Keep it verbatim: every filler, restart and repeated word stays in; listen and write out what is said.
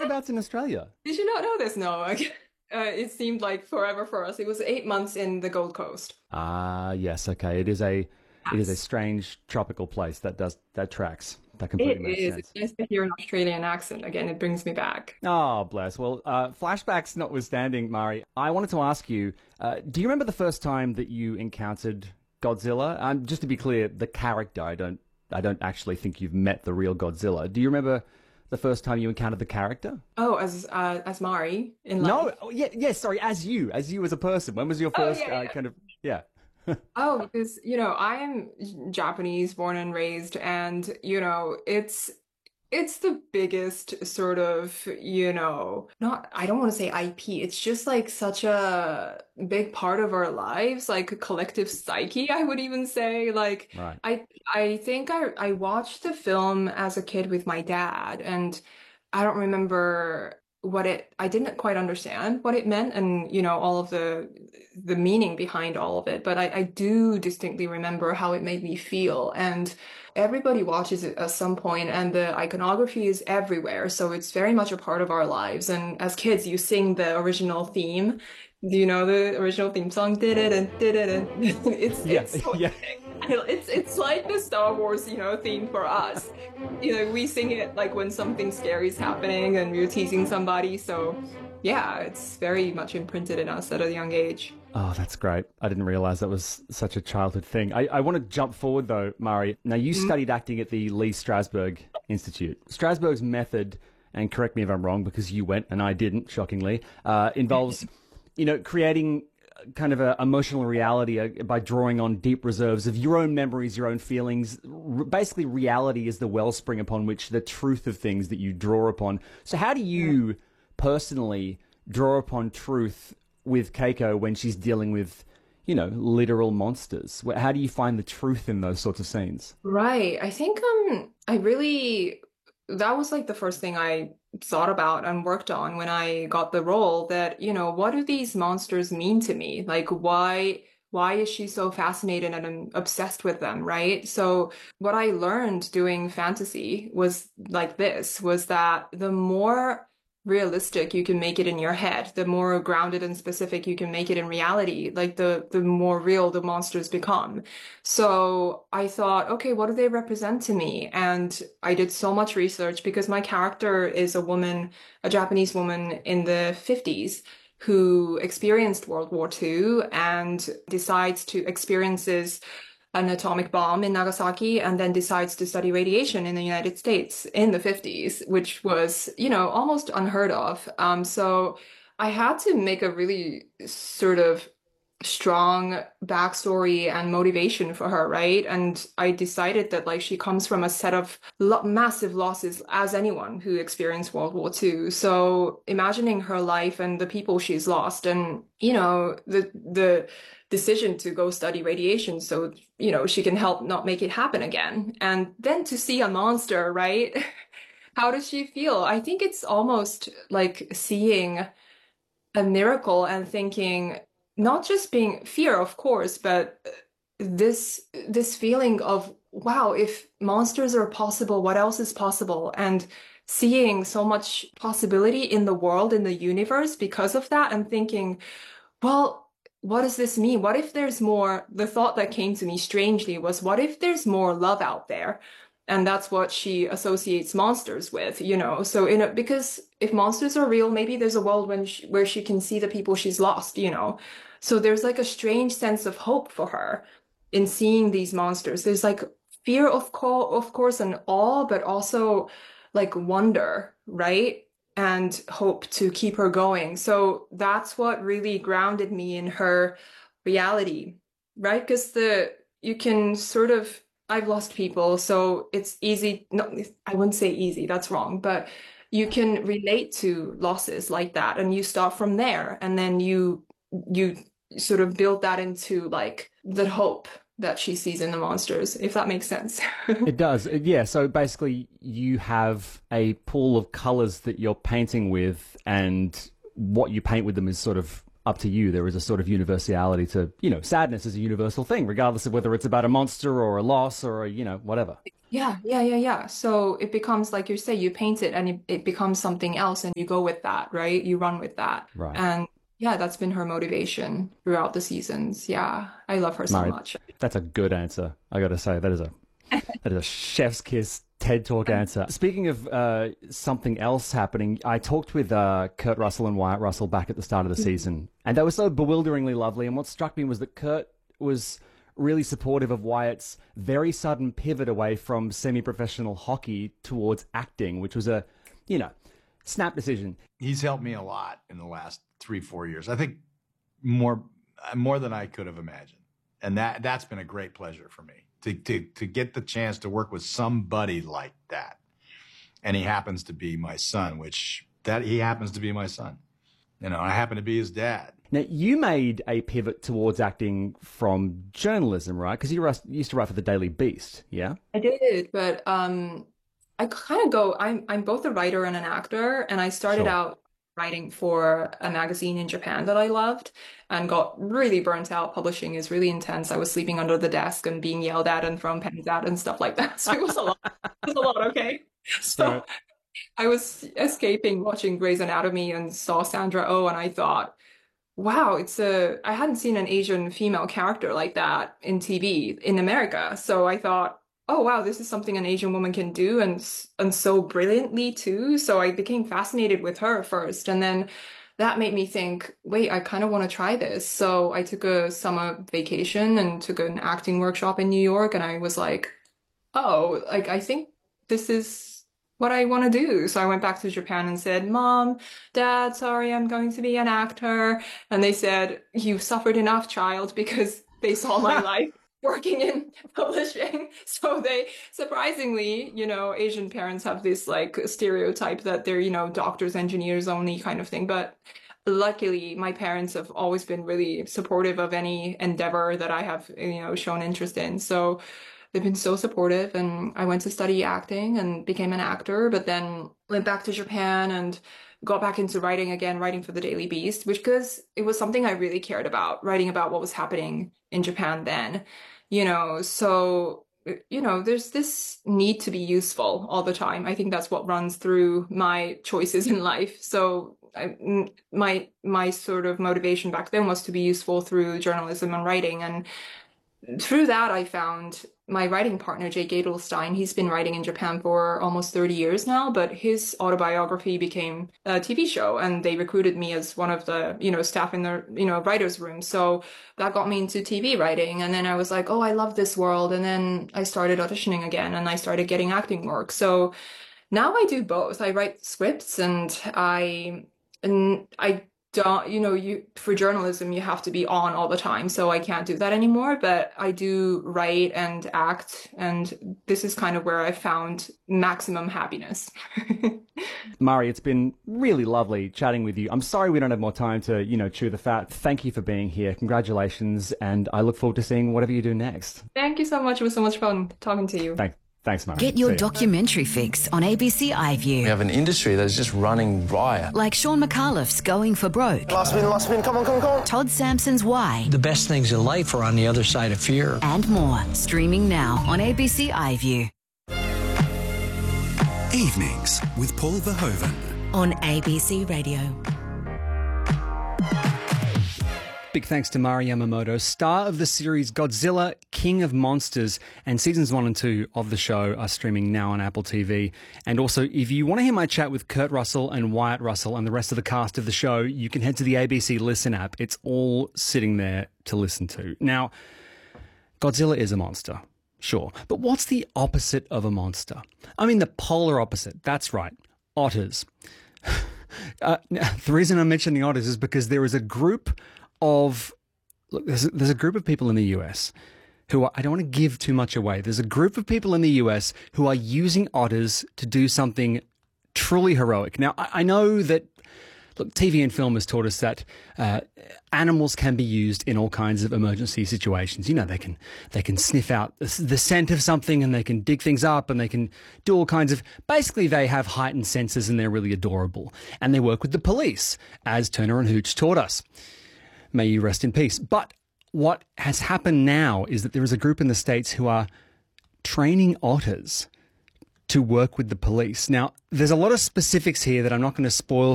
whereabouts in Australia? Did you not know this? No. Like, uh, it seemed like forever for us. It was eight months in the Gold Coast. Ah, yes, okay. It is a it is a Yes. strange tropical place. That does that tracks. That completely It makes is. It's sense. nice to hear an Australian accent again. It brings me back. Oh, bless. Well, uh, flashbacks notwithstanding, Mari, I wanted to ask you, uh, do you remember the first time that you encountered Godzilla? Um, just to be clear, the character, I don't, I don't actually think you've met the real Godzilla. Do you remember the first time you encountered the character? Oh, as uh, as Mari in No, life. oh, yeah, yes, sorry, as you, as you as a person. When was your Oh first yeah, uh, yeah. kind of, yeah. Oh, because you know I am Japanese, born and raised, and you know it's it's the biggest sort of, you know, not, I don't want to say I P. It's just like such a big part of our lives, like a collective psyche, I would even say. Like, Right. I I think I I watched the film as a kid with my dad, and I don't remember what it, I didn't quite understand what it meant and, you know, all of the the meaning behind all of it. But I, I do distinctly remember how it made me feel. And everybody watches it at some point, and the iconography is everywhere. So it's very much a part of our lives. And as kids, you sing the original theme. Do you know the original theme song? Did it and did it and it's Yeah, it's so yeah. epic. It's it's like the Star Wars, you know, theme for us. You know, we sing it like when something scary is happening and we're teasing somebody. So yeah, it's very much imprinted in us at a young age. Oh, that's great. I didn't realize that was such a childhood thing. I, I want to jump forward though, Mari. Now, you Mhm. studied acting at the Lee Strasberg Institute. Strasberg's method, and correct me if I'm wrong because you went and I didn't, shockingly, uh, involves, you know, creating kind of a emotional reality uh, by drawing on deep reserves of your own memories, your own feelings. R- basically, reality is the wellspring upon which the truth of things that you draw upon. So how do you personally draw upon truth with Keiko when she's dealing with, you know, literal monsters? Wh- How do you find the truth in those sorts of scenes? Right. I think um I really, that was like the first thing I thought about and worked on when I got the role, that, you know, what do these monsters mean to me? Like why why is she so fascinated and obsessed with them, right? So what I learned doing fantasy was like this, was that the more realistic you can make it in your head, the more grounded and specific you can make it in reality, like the the more real the monsters become. So I thought, okay, what do they represent to me? And I did so much research because my character is a woman, a Japanese woman in the fifties who experienced World War two and decides to experiences an atomic bomb in Nagasaki and then decides to study radiation in the United States in the fifties, which was, you know, almost unheard of. Um, so I had to make a really sort of strong backstory and motivation for her, right? And I decided that like she comes from a set of lo massive losses as anyone who experienced World War two. So imagining her life and the people she's lost and, you know, the the decision to go study radiation so, you know, she can help not make it happen again. And then to see a monster, right? How does she feel? I think it's almost like seeing a miracle and thinking, not just being fear, of course, but this this feeling of wow, if monsters are possible, what else is possible? And seeing so much possibility in the world, in the universe because of that, and thinking, well, what does this mean? What if there's more? The thought that came to me strangely was, what if there's more love out there? And that's what she associates monsters with, you know. So in a, because if monsters are real, maybe there's a world when she, where she can see the people she's lost, you know. So there's like a strange sense of hope for her in seeing these monsters. There's like fear, of co of course, and awe, but also like wonder, right? And hope to keep her going. So that's what really grounded me in her reality, right? Because the you can sort of, I've lost people, so it's easy. No, I wouldn't say easy, that's wrong, but you can relate to losses like that and you start from there and then you you sort of build that into like the hope that she sees in the monsters, if that makes sense. It does. Uh, Yeah, so basically you have a pool of colors that you're painting with, and what you paint with them is sort of up to you. There is a sort of universality to, you know, sadness is a universal thing, regardless of whether it's about a monster or a loss or, a, you know, whatever. Yeah, yeah, yeah, yeah. So it becomes, like you say, you paint it and it, it becomes something else and you go with that, right? You run with that. Right. And yeah, that's been her motivation throughout the seasons. Yeah, I love her so Mari, much. that's a good answer. I got to say, that is a that is a chef's kiss TED Talk answer. Speaking of uh, something else happening, I talked with uh, Kurt Russell and Wyatt Russell back at the start of the season, and they were so bewilderingly lovely. And what struck me was that Kurt was really supportive of Wyatt's very sudden pivot away from semi-professional hockey towards acting, which was a, you know, snap decision. He's helped me a lot in the last three, four years. I think more, more than I could have imagined. And that, that's been a great pleasure for me to, to, to get the chance to work with somebody like that. And he happens to be my son, which that he happens to be my son. You know, I happen to be his dad. Now, you made a pivot towards acting from journalism, right? Because you were- used to write for the Daily Beast, yeah? I did, but um, I kind of go, I'm I'm both a writer and an actor, and I started Sure. out writing for a magazine in Japan that I loved and got really burnt out. Publishing is really intense. I was sleeping under the desk and being yelled at and thrown pens at and stuff like that. So it was a lot. It was a lot, okay? So Right. I was escaping watching Grey's Anatomy and saw Sandra Oh, and I thought, wow, it's a, I hadn't seen an Asian female character like that in T V in America. So I thought, oh wow, this is something an Asian woman can do and s- and so brilliantly too. So I became fascinated with her first, and then that made me think, wait, I kind of want to try this. So I took a summer vacation and took an acting workshop in New York, and I was like, oh, like I think this is what I want to do. So I went back to Japan and said, Mom, Dad, sorry, I'm going to be an actor. And they said, you've suffered enough, child, because they saw my life working in publishing. So they, surprisingly, you know, Asian parents have this like stereotype that they're, you know, doctors, engineers only kind of thing. But luckily, my parents have always been really supportive of any endeavor that I have, you know, shown interest in. So they've been so supportive, and I went to study acting and became an actor, but then went back to Japan and got back into writing again, writing for the Daily Beast, which because it was something I really cared about, writing about what was happening in Japan then, you know, so, you know, there's this need to be useful all the time. I think that's what runs through my choices in life. So I, my my sort of motivation back then was to be useful through journalism and writing, and through that, I found my writing partner, Jake Adelstein. He's been writing in Japan for almost thirty years now, but his autobiography became a T V show, and they recruited me as one of the, you know, staff in the, you know, writer's room. So that got me into T V writing. And then I was like, oh, I love this world. And then I started auditioning again, and I started getting acting work. So now I do both. I write scripts, and I, and I don't, you know, you for journalism you have to be on all the time, so I can't do that anymore, but I do write and act, and this is kind of where I found maximum happiness. Mari, it's been really lovely chatting with you. I'm sorry we don't have more time to, you know, chew the fat. Thank you for being here. Congratulations, and I look forward to seeing whatever you do next. Thank you so much. It was so much fun talking to you. Thanks. Thanks, Mari. Get your See ya. documentary fix on A B C iView. We have an industry that is just running riot. Like Sean McAuliffe's Going for Broke, Last spin, last spin, come on, come on, come on. Todd Sampson's Why, The best things in life are on the other side of fear. and more. Streaming now on A B C iView. Evenings with Paul Verhoeven. On A B C Radio. Big thanks to Mari Yamamoto, star of the series Godzilla, King of Monsters, and seasons one and two of the show are streaming now on Apple T V. And also, if you want to hear my chat with Kurt Russell and Wyatt Russell and the rest of the cast of the show, you can head to the A B C Listen app. It's all sitting there to listen to. Now, Godzilla is a monster, sure, but what's the opposite of a monster? I mean, the polar opposite. That's right, otters. Uh, now, the reason I'm mentioning otters is because there is a group of look, there's a, there's a group of people in the U S who are, I don't want to give too much away. There's a group of people in the U S who are using otters to do something truly heroic. Now, I, I know that look, T V and film has taught us that uh, animals can be used in all kinds of emergency situations. You know, they can they can sniff out the, the scent of something, and they can dig things up, and they can do all kinds of. Basically, they have heightened senses, and they're really adorable. And they work with the police, as Turner and Hooch taught us. may you rest in peace. But what has happened now is that there is a group in the States who are training otters to work with the police. Now, there's a lot of specifics here that I'm not going to spoil